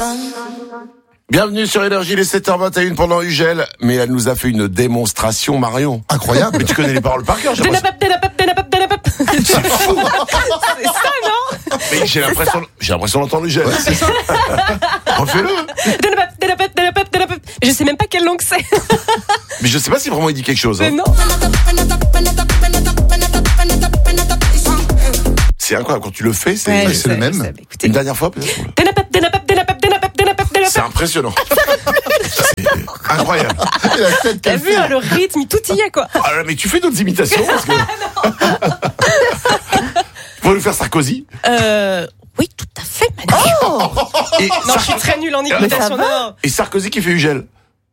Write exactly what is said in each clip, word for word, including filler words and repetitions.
Bienvenue sur Énergie, il est sept heures vingt et une pendant Ugel, mais elle nous a fait une démonstration, Marion. Incroyable. Mais tu connais les paroles par cœur, j'ai l'impression. C'est ça, non? Mais j'ai l'impression, j'ai l'impression d'entendre Ugel. Ouais, c'est ça. Refais-le. Je sais même pas quelle langue c'est. Mais je sais pas si vraiment il dit quelque chose. Mais Hein. non. C'est incroyable, quand tu le fais, c'est, Ouais, c'est sais, le même. sais, écoutez. une dernière fois peut-être. C'est impressionnant. C'est incroyable. Et la tête T'as qu'elle vu, fait. hein, le rythme, tout y est, quoi. Ah, mais tu fais d'autres imitations parce que... Tu pourrais nous faire Sarkozy. Euh, oui, tout à fait, Manu. Et, Non, Sar- je suis très nulle en imitation. Non. et Sarkozy qui fait Ugel.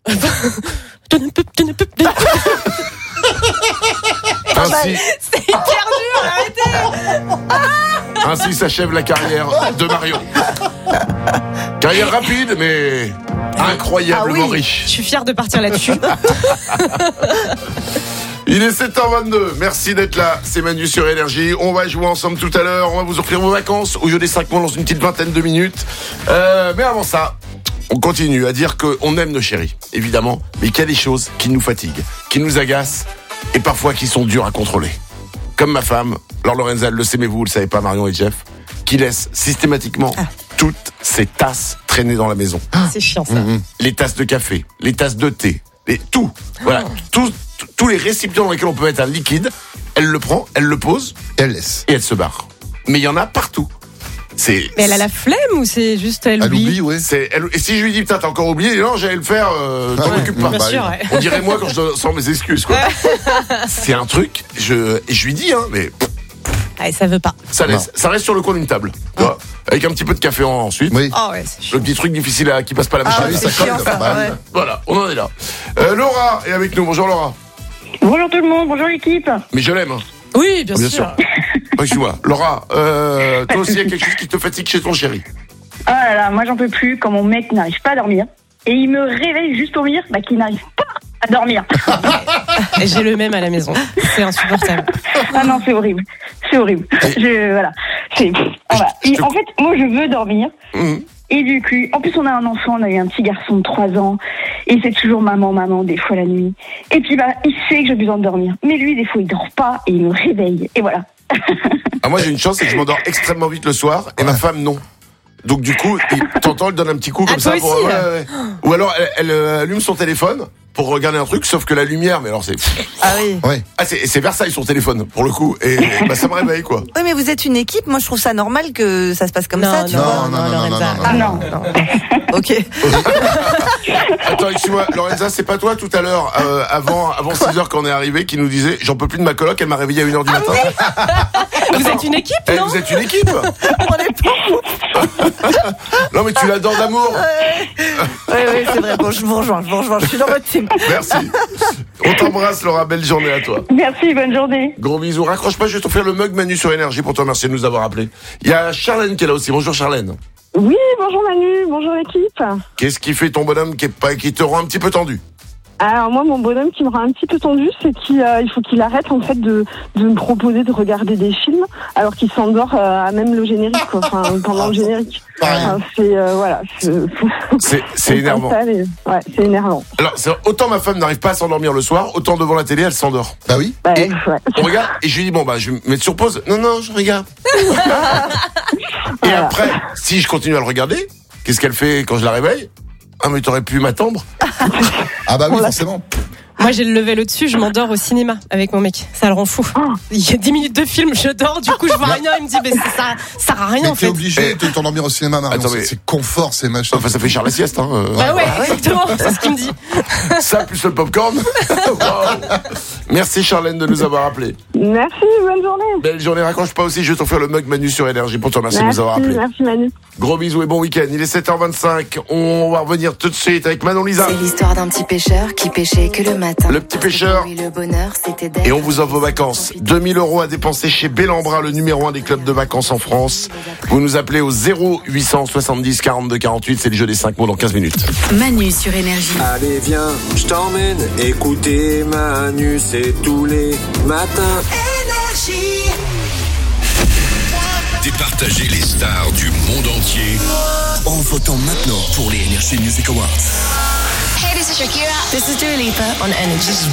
Ainsi, C'est hyper dur, arrêtez. ainsi s'achève la carrière de Marion. Carrière rapide, mais incroyablement Ah oui, riche. Je suis fière de partir là-dessus. Il est sept heures vingt-deux, merci d'être là, c'est Manu sur Énergie. On va jouer ensemble tout à l'heure, on va vous offrir vos vacances au jeu des cinq mois dans une petite vingtaine de minutes. Euh, mais avant ça, on continue à dire qu'on aime nos chéris, évidemment, mais qu'il y a des choses qui nous fatiguent, qui nous agacent et parfois qui sont dures à contrôler. Comme ma femme, Laure Lorenza, elle le sait mais vous, vous le savez pas, Marion et Jeff, qui laisse systématiquement Ah. toutes ses tasses traîner dans la maison. C'est chiant, ça. Les tasses de café, les tasses de thé, les, tout. Voilà, tout, tout- tous les récipients dans lesquels on peut mettre un liquide, elle le prend, elle le pose Elle laisse. et elle se barre. Mais il y en a partout. C'est, Mais elle a la flemme ou c'est juste elle Elle oublie? oublie, ouais. c'est, elle- et si je lui dis, putain, t'as encore oublié, non, j'allais le faire, euh, t'en Ah ouais, occupe pas. Bien bah, sûr, oui. ouais. On dirait moi quand je donne- sors mes excuses, quoi. C'est un truc, je, et je lui dis, hein, mais pff, Ah, ça veut pas. ça laisse, ça reste sur le coin d'une table, tu vois, avec un petit peu de café en, ensuite. Oui. Oh ouais, c'est chiant. Le petit truc difficile à, qui passe pas la Ah machine. oui, c'est ça chiant, colle. ça, Bah, ouais. Voilà, on en est là. Euh, Laura est avec nous, bonjour Laura. Bonjour tout le monde, bonjour l'équipe. Mais je l'aime, hein. Oui, bien, Bien sûr. sûr. Excuse-moi. Laura, euh, toi aussi, il y a quelque chose qui te fatigue chez ton chéri. Ah là là, moi j'en peux plus quand mon mec n'arrive pas à dormir. Et il me réveille juste pour me dire bah, qu'il n'arrive pas à dormir. Et j'ai le même à la maison. C'est insupportable. Ah non, c'est horrible. C'est horrible. Je, voilà. C'est, voilà. Je- je Et te- en fait, moi je veux dormir. Mmh. Et du coup, en plus on a un enfant, on a eu un petit garçon de trois ans. Et c'est toujours maman, maman, des fois la nuit. Et puis bah, il sait que j'ai besoin de dormir. Mais lui, des fois, il dort pas et il me réveille. Et voilà. Ah, moi, j'ai une chance, c'est que je m'endors extrêmement vite le soir, et ma femme, non. Donc, du coup, il- t'entends, elle donne un petit coup comme Ah, ça. toi Pour, aussi, ouais, là. ouais. Ou alors, elle, elle, euh, allume son téléphone pour regarder un truc, sauf que la lumière, mais alors c'est... Ah oui. Ouais. Ah, c'est, c'est Versailles, son téléphone, pour le coup. Et bah, ça me réveille, quoi. Oui, mais vous êtes une équipe. Moi, je trouve ça normal que ça se passe comme Non, ça, tu non, vois. non, non, non, Lorenza. non, Ah non. Ok. Attends, excuse-moi, Lorenza, c'est pas toi tout à l'heure, euh, avant, avant six heures qu'on est arrivé, qui nous disait, j'en peux plus de ma coloc, elle m'a réveillé à une heure du matin. Vous êtes une équipe, Eh, non? vous êtes une équipe. On est pas. Non, mais tu l'adores d'amour. Oui, oui, c'est vrai. Bon, je vous rejoins, je vous rejoins. Je suis dans votre team. Merci. On t'embrasse, Laura. Belle journée à toi. Merci, bonne journée. Gros bisous. Raccroche pas, je vais t'offrir le mug Manu sur Énergie pour te remercier de nous avoir appelés. Il y a Charlène qui est là aussi. Bonjour Charlène. Oui, bonjour Manu, bonjour l'équipe. Qu'est-ce qui fait ton bonhomme qui, est pas, qui te rend un petit peu tendu? Alors moi, mon bonhomme qui me rend un petit peu tendu, c'est qu'il euh, il faut qu'il arrête en fait de, de me proposer de regarder des films alors qu'il s'endort euh, à même le générique, quoi. Enfin, pendant le générique. Pareil. Enfin, c'est euh, voilà, c'est C'est, c'est énervant. Ouais, c'est énervant. Alors, c'est, autant ma femme n'arrive pas à s'endormir le soir, autant devant la télé, elle s'endort. Bah oui. Bah, Et- ouais. On regarde, et je lui dis, bon, bah, je vais me mettre sur pause. Non, non, je regarde. Et Voilà. après, si je continue à le regarder, qu'est-ce qu'elle fait quand je la réveille? Ah, mais t'aurais pu m'attendre. Ah bah oui, Voilà. forcément. Moi, j'ai le level au-dessus, je m'endors au cinéma avec mon mec. Ça le rend fou. Il y a dix minutes de film, je dors, du coup, je vois rien, il me dit, mais ça, ça sert à rien, Mais en t'es fait. obligé de t'endormir au cinéma, Marion. Attends, C'est- mais- C'est confort, c'est machin. Enfin, ça fait cher la sieste, hein. euh. Bah ouais, exactement, c'est ce qu'il me dit. Ça, plus le popcorn. Wow. Merci Charlène de nous avoir appelés. Merci, bonne journée. Belle journée, raccroche pas aussi, je vais t'offrir le mug Manu sur Énergie pour te remercier de Merci, nous avoir appelés. merci Manu. Gros bisous et bon week-end, il est sept heures vingt-cinq, on va revenir tout de suite avec Manon Lisa. C'est l'histoire d'un petit pêcheur qui pêchait que le matin. Le petit pêcheur. Oui, le bonheur, c'était d'être Et on vous offre vos vacances. deux mille euros à dépenser chez Bellambra, le numéro un des clubs de vacances en France. Vous nous appelez au zéro huit cent soixante-dix quarante-deux quarante-huit, c'est le jeu des cinq mots dans quinze minutes. Manu sur Énergie. Allez viens, je t'emmène écouter Manu, c'est tous les matins. Des partages partager les stars du monde entier en votant maintenant pour les Energy Music Awards. Hey, this is Shakira. This is Dua Lipa on Energy.